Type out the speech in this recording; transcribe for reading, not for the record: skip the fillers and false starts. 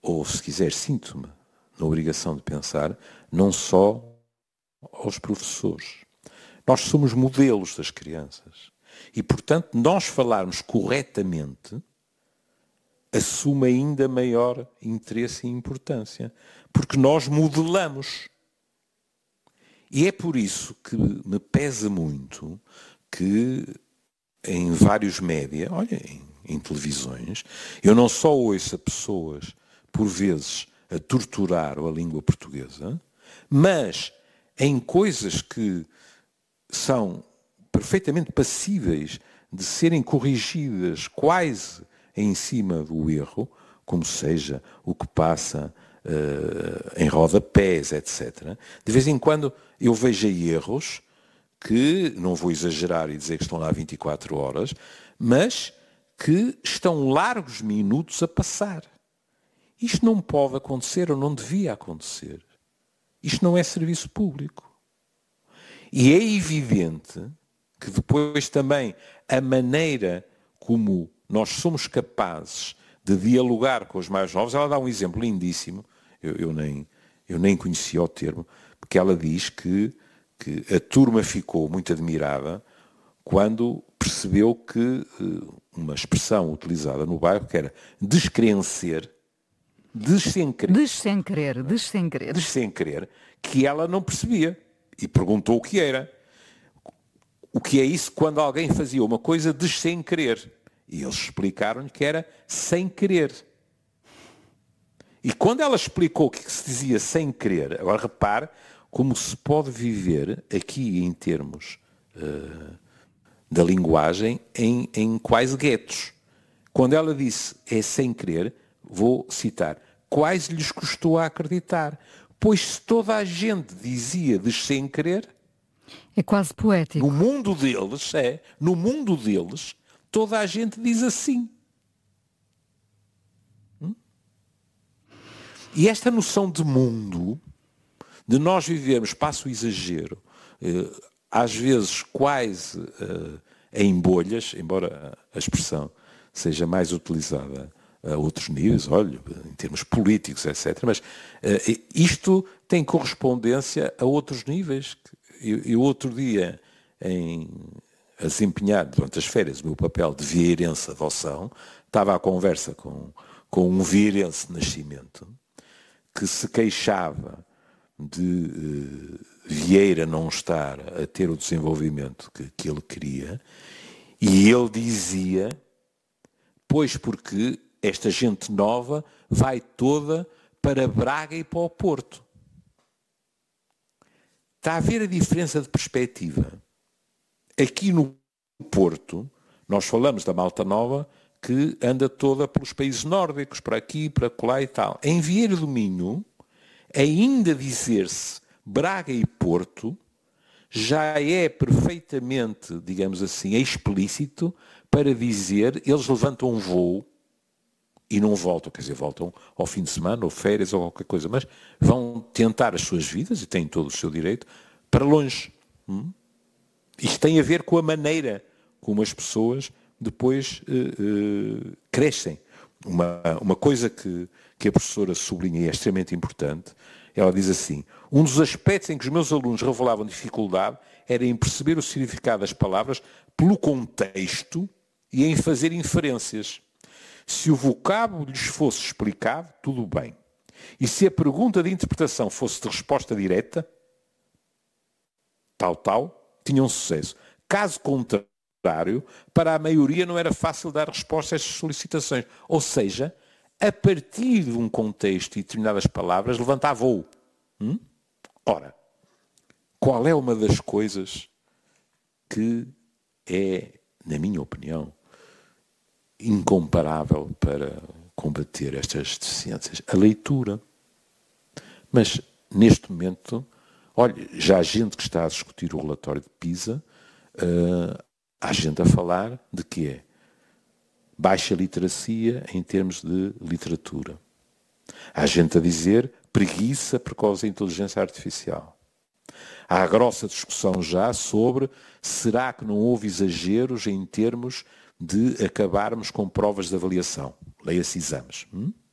ou se quiser, sinto-me na obrigação de pensar, não só aos professores. Nós somos modelos das crianças. E, portanto, nós falarmos corretamente assume ainda maior interesse e importância. Porque nós modelamos. E é por isso que me pesa muito que em vários média, olha, em televisões, eu não só ouço a pessoas, por vezes, a torturar a língua portuguesa, mas em coisas que são perfeitamente passíveis de serem corrigidas quase em cima do erro, como seja o que passa em rodapés, etc. De vez em quando eu vejo erros que, não vou exagerar e dizer que estão lá 24 horas, mas que estão largos minutos a passar. Isto não pode acontecer ou não devia acontecer. Isto não é serviço público. E é evidente que depois também a maneira como nós somos capazes de dialogar com os mais novos, ela dá um exemplo lindíssimo, eu nem conhecia o termo, porque ela diz que a turma ficou muito admirada quando percebeu que uma expressão utilizada no bairro, que era descrencer, que ela não percebia. E perguntou o que era. O que é isso quando alguém fazia uma coisa sem querer? E eles explicaram-lhe que era sem querer. E quando ela explicou o que se dizia sem querer, agora repare como se pode viver aqui em termos da linguagem em quase guetos. Quando ela disse é sem querer, vou citar, quase lhes custou a acreditar. Pois se toda a gente dizia sem querer... É quase poético. No mundo deles, toda a gente diz assim. E esta noção de mundo, de nós vivermos, passo o exagero, às vezes quase em bolhas, embora a expressão seja mais utilizada a outros níveis, olha, em termos políticos, etc. Mas isto tem correspondência a outros níveis. Eu outro dia, a desempenhar durante as férias o meu papel de vieirense adoção, estava à conversa com um vieirense de nascimento que se queixava de Vieira não estar a ter o desenvolvimento que ele queria, e ele dizia, pois porque esta gente nova vai toda para Braga e para o Porto. Está a ver a diferença de perspectiva. Aqui no Porto, nós falamos da malta nova que anda toda pelos países nórdicos, para aqui, para lá e tal. Em Vieira do Minho, ainda dizer-se Braga e Porto já é perfeitamente, digamos assim, explícito para dizer, eles levantam um voo e não voltam, quer dizer, voltam ao fim de semana, ou férias, ou qualquer coisa, mas vão tentar as suas vidas, e têm todo o seu direito, para longe. Isto tem a ver com a maneira como as pessoas depois crescem. Uma coisa que a professora sublinha e é extremamente importante, ela diz assim, um dos aspectos em que os meus alunos revelavam dificuldade era em perceber o significado das palavras pelo contexto e em fazer inferências. Se o vocábulo lhes fosse explicado, tudo bem. E se a pergunta de interpretação fosse de resposta direta, tal, tinham sucesso. Caso contrário, para a maioria não era fácil dar resposta a estas solicitações. Ou seja, a partir de um contexto e determinadas palavras, levantar voo. Ora, qual é uma das coisas que é, na minha opinião, incomparável para combater estas deficiências? A leitura. Mas, neste momento, olha, já há gente que está a discutir o relatório de PISA, há gente a falar de que é baixa literacia em termos de literatura. Há gente a dizer preguiça por causa da inteligência artificial. Há a grossa discussão já sobre será que não houve exageros em termos de acabarmos com provas de avaliação. Leia-se exames.